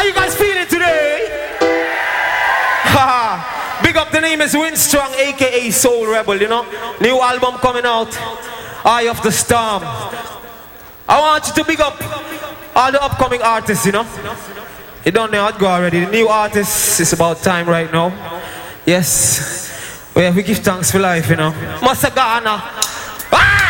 you guys feeling today? Haha. Big up, the name is Winstrong, aka Soul Rebel, you know. New album coming out, Eye of the Storm. I want you to big up all the upcoming artists, you know. You don't know how to go already. The new artists, it's about time right now. Yes. We give thanks for life, you know. Masagana. Ah!